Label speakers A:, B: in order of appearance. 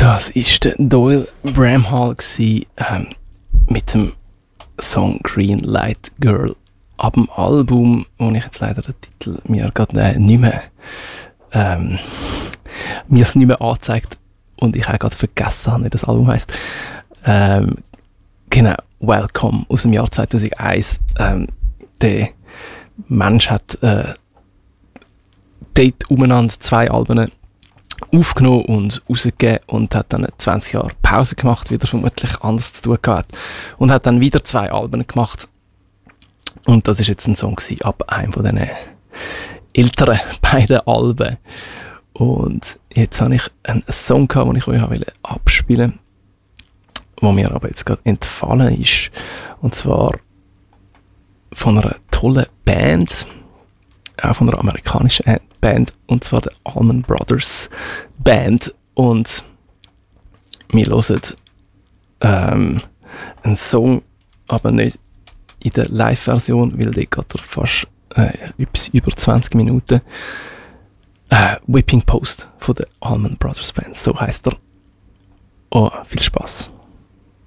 A: Das war der Doyle Bramhall mit dem Song Green Light Girl ab dem Album, wo ich jetzt leider den Titel mir gerade nicht mehr mir es nicht mehr angezeigt und ich auch gerade vergessen habe, wie das Album heisst. Genau, Welcome aus dem Jahr 2001. Der Mensch hat dort umeinander 2 Alben aufgenommen und rausgegeben und hat dann 20 Jahre Pause gemacht, wieder vermutlich anders zu tun gehabt und hat dann wieder 2 Alben gemacht und das ist jetzt ein Song ab einem von diesen älteren beiden Alben und jetzt habe ich einen Song gehabt, den ich euch abspielen wollte, wo mir aber jetzt gerade entfallen ist, und zwar von einer tollen Band, auch von einer amerikanischen Band, und zwar der Allman Brothers Band. Und wir hören einen Song, aber nicht in der Live-Version, weil der geht fast über 20 Minuten. Whipping Post von der Allman Brothers Band, so heisst er. Oh, viel Spaß.